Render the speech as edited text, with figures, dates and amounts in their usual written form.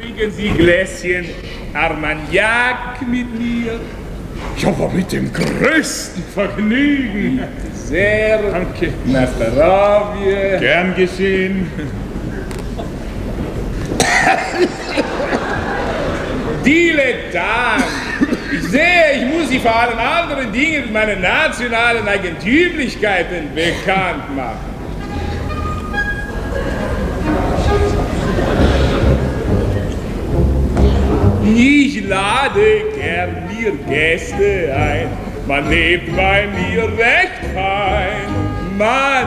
Trinken Sie Gläschen Armagnac mit mir? Ja, aber mit dem größten Vergnügen. Sehr. Danke. Na, zdravie. Gern geschehen. Dilettant! Ich sehe, ich muss Sie vor allen anderen Dingen mit meinen nationalen Eigentümlichkeiten bekannt machen. Ich lade gern mir Gäste ein, man lebt bei mir recht fein. Man